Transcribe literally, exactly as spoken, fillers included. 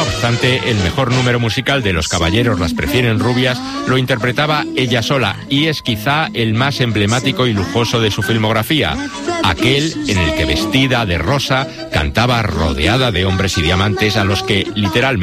obstante, el mejor número musical de Los caballeros las prefieren rubias lo interpretaba ella sola y es quizá el más emblemático y lujoso de su filmografía, aquel en el que vestida de rosa cantaba rodeada de hombres y diamantes a los que literalmente